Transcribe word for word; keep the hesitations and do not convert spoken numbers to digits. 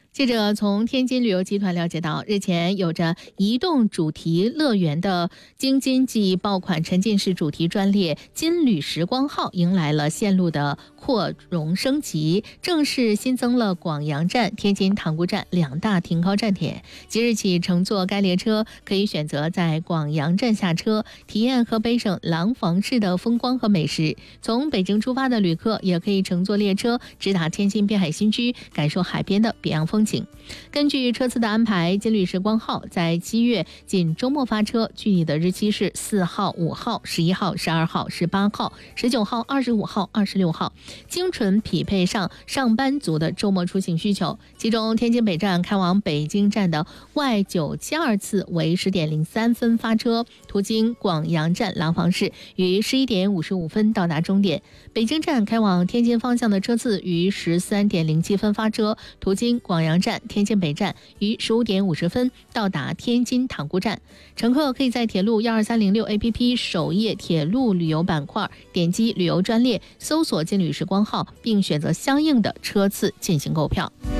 记者从天津旅游集团了解到，日前有着移动主题乐园的京津冀爆款沉浸式主题专列金旅时光号迎来了线路的扩容升级，正式新增了广阳站、天津塘沽站两大停靠站点。即日起，乘坐该列车可以选择在广阳站下车，体验河北省廊坊市的风光和美食。从北京出发的旅客也可以乘坐列车直达天津滨海新区，感受海边的别样风景。根据车次的安排，金旅时光号在七月仅周末发车，具体的日期是四号、五号、十一号、十二号、十八号、十九号、二十五号、二十六号，精准匹配上上班族的周末出行需求。其中，天津北站开往北京站的 Y 九七二次为十点零三分发车，途经广阳站廊坊市，于十一点五十五分到达终点。北京站开往天津方向的车次于十三点零七分发车，途经广阳站、天津北站，于十五点五十分到达天津塘沽站。乘客可以在铁路一二三零六 A P P 首页铁路旅游板块点击旅游专列，搜索金旅时光号，并选择相应的车次进行购票。